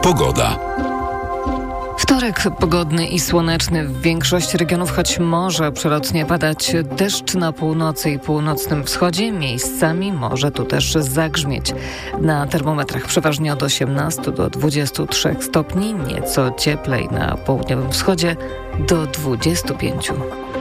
Pogoda. Wtorek pogodny i słoneczny w większości regionów, choć może przelotnie padać deszcz na północy i północnym wschodzie. Miejscami może tu też zagrzmieć. Na termometrach przeważnie od 18 do 23 stopni, nieco cieplej na południowym wschodzie do 25.